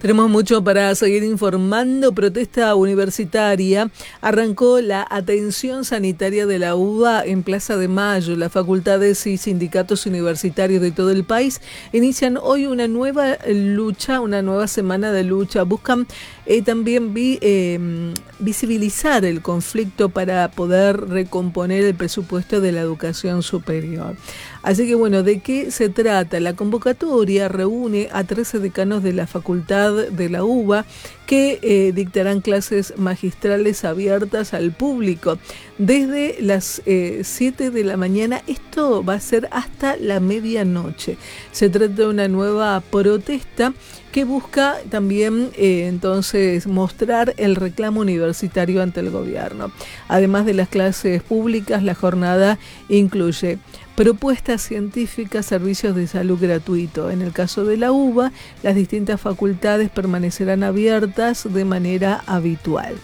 Tenemos mucho para seguir informando. Protesta universitaria. Arrancó la atención sanitaria de la UBA en Plaza de Mayo. Las facultades y sindicatos universitarios de todo el país inician hoy una nueva lucha, una nueva semana de lucha. Buscan también visibilizar el conflicto para poder recomponer el presupuesto de la educación superior. Así que bueno, ¿de qué se trata? La convocatoria reúne a 13 decanos de la facultad de la UBA que dictarán clases magistrales abiertas al público desde las 7 de la mañana. Esto va a ser hasta la medianoche. Se trata de una nueva protesta que busca también entonces mostrar el reclamo universitario ante el gobierno. Además de las clases públicas, la jornada incluye propuestas científicas, servicios de salud gratuito. En el caso de la UBA, las distintas facultades permanecerán abiertas de manera habitual.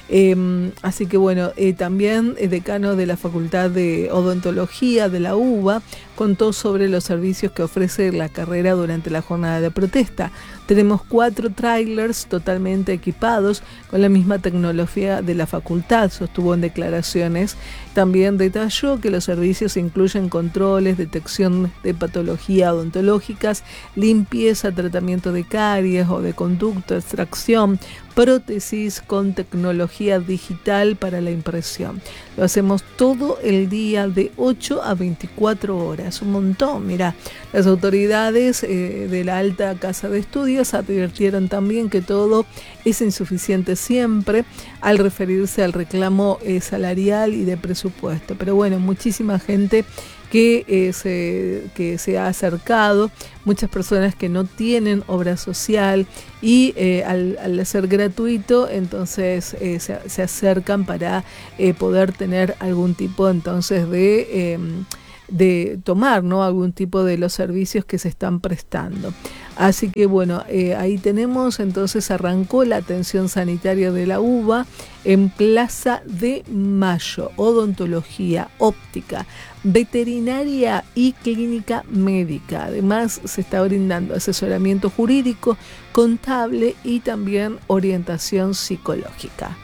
Así que bueno, también el decano de la Facultad de Odontología de la UBA contó sobre los servicios que ofrece la carrera durante la jornada de protesta. Tenemos 4 trailers totalmente equipados con la misma tecnología de la facultad, sostuvo en declaraciones. También detalló que los servicios incluyen controles, detección de patologías odontológicas, limpieza, tratamiento de caries o de conducto, extracción, prótesis con tecnología digital para la impresión. Lo hacemos todo el día de 8 a 24 horas, un montón. Mirá, las autoridades de la alta casa de estudios advirtieron también que todo es insuficiente siempre al referirse al reclamo salarial y de presupuesto. Pero bueno, muchísima gente que se ha acercado, muchas personas que no tienen obra social y al ser gratuito, entonces se acercan para poder tener algún tipo entonces de tomar, ¿no?, algún tipo de los servicios que se están prestando. Así que bueno, ahí tenemos, entonces arrancó la atención sanitaria de la UBA en Plaza de Mayo, odontología, óptica, veterinaria y clínica médica. Además se está brindando asesoramiento jurídico, contable y también orientación psicológica.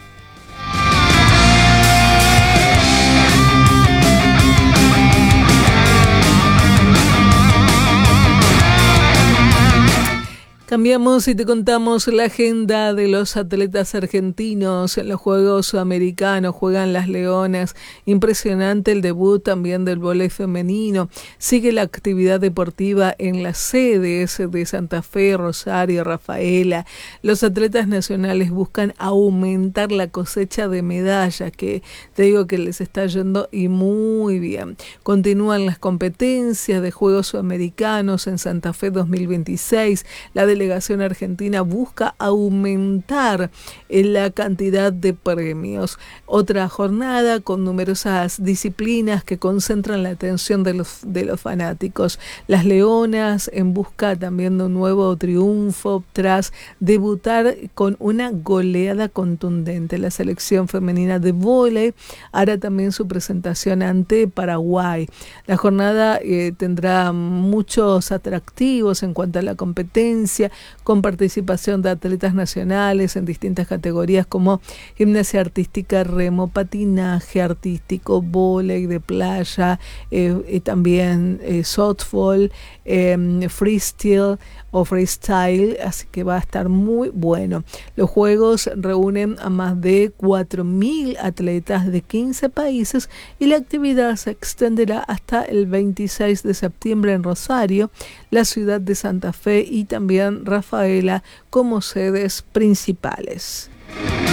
Cambiamos y te contamos la agenda de los atletas argentinos en los Juegos Sudamericanos. Juegan las Leonas. Impresionante el debut también del vóley femenino. Sigue la actividad deportiva en las sedes de Santa Fe, Rosario, Rafaela. Los atletas nacionales buscan aumentar la cosecha de medallas, que te digo que les está yendo y muy bien. Continúan las competencias de Juegos Sudamericanos en Santa Fe 2026. La delegación argentina busca aumentar la cantidad de premios. Otra jornada con numerosas disciplinas que concentran la atención de los fanáticos. Las Leonas en busca también de un nuevo triunfo tras debutar con una goleada contundente. La selección femenina de vóley hará también su presentación ante Paraguay. La jornada tendrá muchos atractivos en cuanto a la competencia, con participación de atletas nacionales en distintas categorías como gimnasia artística, remo, patinaje artístico, vóley de playa, también softball, freestyle o freestyle, así que va a estar muy bueno. Los Juegos reúnen a más de 4.000 atletas de 15 países y la actividad se extenderá hasta el 26 de septiembre en Rosario, la ciudad de Santa Fe y también Rafaela como sedes principales.